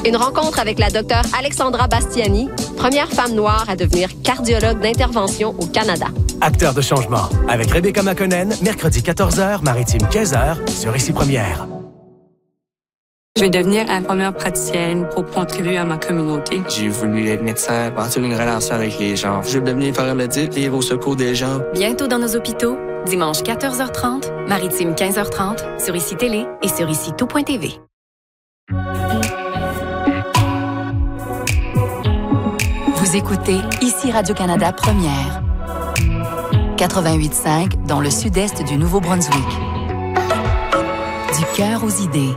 Une rencontre avec la docteure Alexandra Bastiani, première femme noire à devenir cardiologue d'intervention au Canada. Acteur de changement, avec Rebecca McConnell, mercredi 14h, Maritime 15h, sur Ici Première. Je vais devenir infirmière praticienne pour contribuer à ma communauté. J'ai voulu être médecin, partir une relation avec les gens. Je veux devenir paramédic, vivre au secours des gens. Bientôt dans nos hôpitaux, dimanche 14h30, Maritime 15h30, sur Ici Télé et sur IciTout.tv. Vous écoutez Ici Radio-Canada Première. 88.5 dans le sud-est du Nouveau-Brunswick. Du cœur aux idées.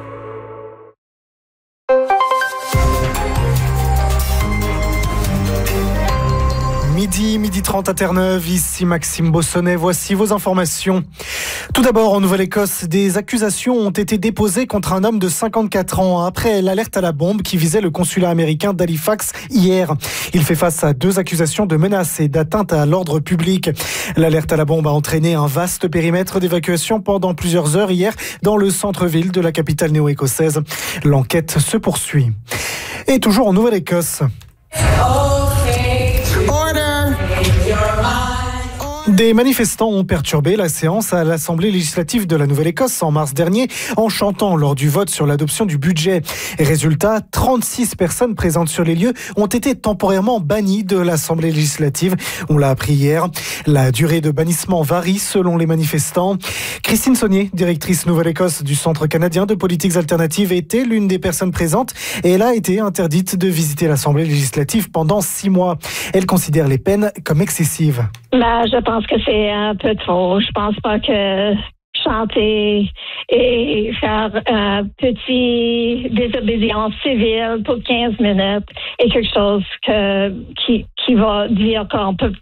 Midi 30 à Terre-Neuve, ici Maxime Bossonnet, voici vos informations. Tout d'abord, en Nouvelle-Écosse, des accusations ont été déposées contre un homme de 54 ans après l'alerte à la bombe qui visait le consulat américain d'Halifax hier. Il fait face à 2 accusations de menaces et d'atteinte à l'ordre public. L'alerte à la bombe a entraîné un vaste périmètre d'évacuation pendant plusieurs heures hier dans le centre-ville de la capitale néo-écossaise. L'enquête se poursuit. Et toujours en Nouvelle-Écosse. Des manifestants ont perturbé la séance à l'Assemblée législative de la Nouvelle-Écosse en mars dernier en chantant lors du vote sur l'adoption du budget. Résultat, 36 personnes présentes sur les lieux ont été temporairement bannies de l'Assemblée législative. On l'a appris hier. La durée de bannissement varie selon les manifestants. Christine Saunier, directrice Nouvelle-Écosse du Centre canadien de politiques alternatives, était l'une des personnes présentes et elle a été interdite de visiter l'Assemblée législative pendant 6 mois. Elle considère les peines comme excessives. Je pense que c'est un peu trop. Je pense pas que chanter et faire petit désobéissance civile pour 15 minutes est quelque chose qui va dire qu'on peut